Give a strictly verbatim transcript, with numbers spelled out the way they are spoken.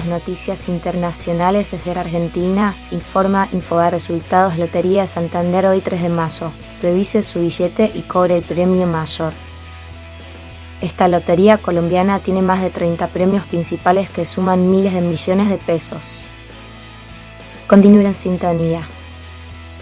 las noticias internacionales desde Argentina, informa Infobae Resultados Lotería de Santander hoy tres de mayo. Revise su billete y cobre el premio mayor. Esta lotería colombiana tiene más de treinta premios principales que suman miles de millones de pesos. Continúe en sintonía.